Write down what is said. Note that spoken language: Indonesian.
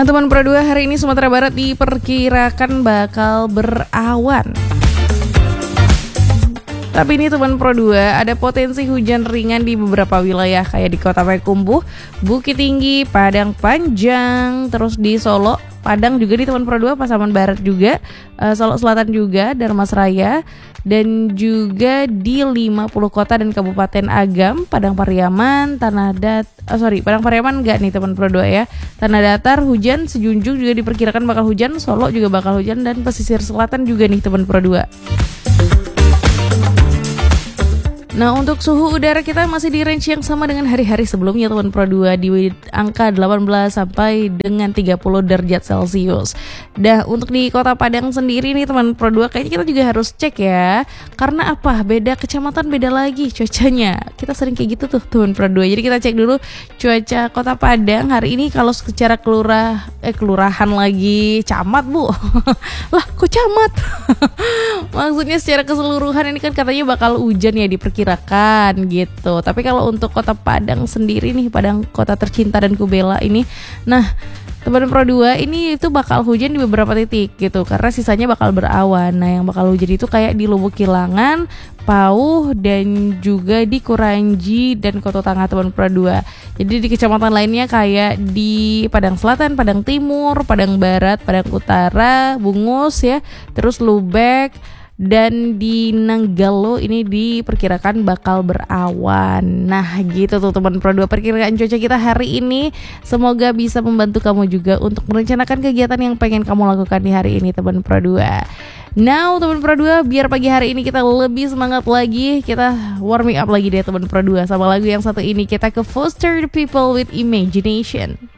Nah teman Pro 2, hari ini Sumatera Barat diperkirakan bakal berawan. Tapi ini teman Pro 2, ada potensi hujan ringan di beberapa wilayah kayak di Kota Payakumbuh, Bukit Tinggi, Padang Panjang, terus di Solo, Padang juga di teman Pro 2, Pasaman Barat juga, Solo Selatan juga, Darmasraya, dan juga di 50 kota dan kabupaten Agam, Padang Pariaman, Padang Pariaman enggak nih teman Pro 2 ya. Tanah Datar hujan, Sejunjung juga diperkirakan bakal hujan, Solo juga bakal hujan, dan pesisir selatan juga nih teman Pro 2. Nah untuk suhu udara kita masih di range yang sama dengan hari-hari sebelumnya teman Pro 2, di angka 18 sampai dengan 30 derajat Celcius. Dah untuk di Kota Padang sendiri nih teman Pro 2, kayaknya kita juga harus cek ya. Karena apa? Beda kecamatan beda lagi cuacanya. Kita sering kayak gitu tuh teman Pro 2. Jadi kita cek dulu cuaca Kota Padang hari ini. Kalau secara kelurahan lagi camat bu. Lah kok camat? Maksudnya secara keseluruhan ini kan katanya bakal hujan ya diperkirakan gitu. Tapi kalau untuk Kota Padang sendiri nih, Padang kota tercinta dan kubela ini, nah teman Pro 2 ini itu bakal hujan di beberapa titik gitu, karena sisanya bakal berawan. Nah yang bakal hujan itu kayak di Lubuk Kilangan, Pauh, dan juga di Kuranji dan Kota Tangah teman Pro 2. Jadi di kecamatan lainnya kayak di Padang Selatan, Padang Timur, Padang Barat, Padang Utara, Bungus ya, terus Lubek, dan di Nanggalo ini diperkirakan bakal berawan. Nah gitu tuh teman Pro 2 perkiraan cuaca kita hari ini. Semoga bisa membantu kamu juga untuk merencanakan kegiatan yang pengen kamu lakukan di hari ini teman Pro 2. Now teman Pro 2, biar pagi hari ini kita lebih semangat lagi, kita warming up lagi deh teman Pro 2 sama lagu yang satu ini. Kita ke Foster the People with Imagination.